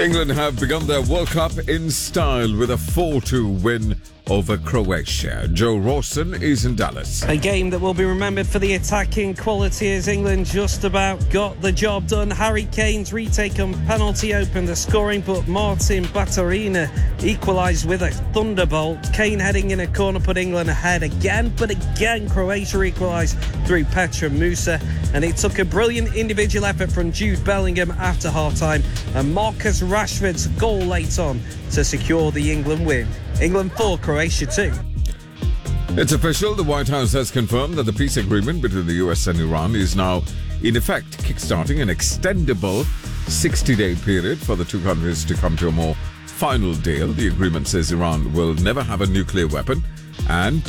England have begun their World Cup in style with a 4-2 win over Croatia. Joe Rawson is in Dallas. A game that will be remembered for the attacking quality as England just about got the job done. Harry Kane's retake on penalty opened the scoring, but Martin Baturina equalised with a thunderbolt. Kane heading in a corner put England ahead again, but again Croatia equalised through Petra Musa, and it took a brilliant individual effort from Jude Bellingham after half-time and Marcus Rashford's goal late on to secure the England win. England 4, Croatia 2. It's official. The White House has confirmed that the peace agreement between the US and Iran is now in effect, kickstarting an extendable 60-day period for the two countries to come to a more final deal. The agreement says Iran will never have a nuclear weapon and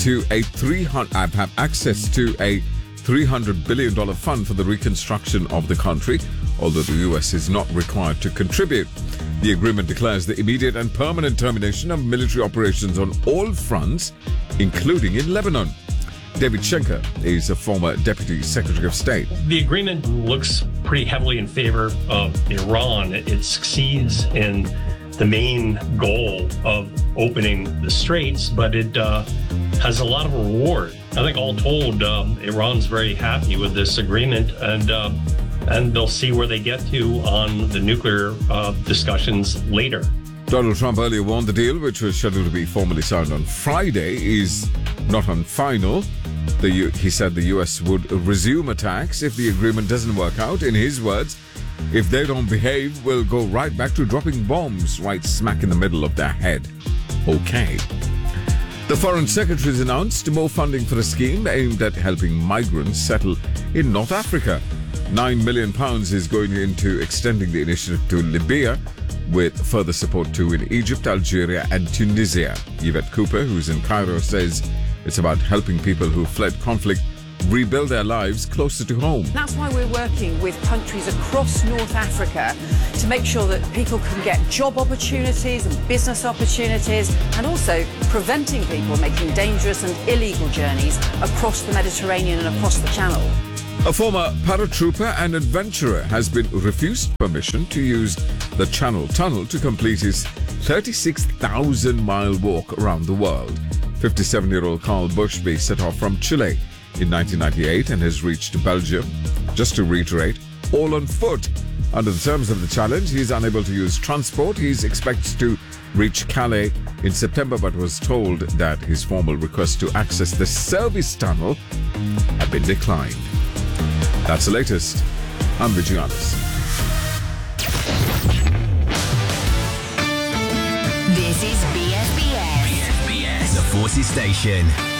have access to a $300 billion fund for the reconstruction of the country, although the US is not required to contribute. The agreement declares the immediate and permanent termination of military operations on all fronts, including in Lebanon. David Schenker is a former Deputy Secretary of State. The agreement looks pretty heavily in favor of Iran. It succeeds in the main goal of opening the straits, but it has a lot of reward. I think all told, Iran's very happy with this agreement, and they'll see where they get to on the nuclear discussions later. Donald Trump earlier warned the deal, which was scheduled to be formally signed on Friday, is not on final. He said the U.S. would resume attacks if the agreement doesn't work out. In his words, if they don't behave, we'll go right back to dropping bombs right smack in the middle of their head. Okay. The Foreign Secretary has announced more funding for a scheme aimed at helping migrants settle in North Africa. £9 million is going into extending the initiative to Libya, with further support too in Egypt, Algeria and Tunisia. Yvette Cooper, who's in Cairo, says it's about helping people who fled conflict rebuild their lives closer to home. That's why we're working with countries across North Africa to make sure that people can get job opportunities and business opportunities, and also preventing people making dangerous and illegal journeys across the Mediterranean and across the Channel. A former paratrooper and adventurer has been refused permission to use the Channel Tunnel to complete his 36,000-mile walk around the world. 57-year-old Carl Bushby set off from Chile in 1998 and has reached Belgium. Just to reiterate, all on foot. Under the terms of the challenge, he is unable to use transport. He expects to reach Calais in September, but was told that his formal request to access the service tunnel had been declined. That's the latest. I'm Vijayanis. This is BSBS. The Forces Station.